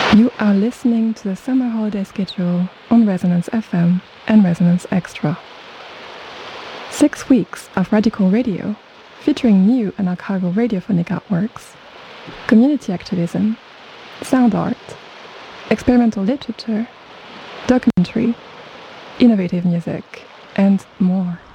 You are listening to the summer holiday schedule on Resonance FM and Resonance Extra. 6 weeks of radical radio featuring new and archival radiophonic artworks, community activism, sound art, experimental literature, documentary, innovative music, and more.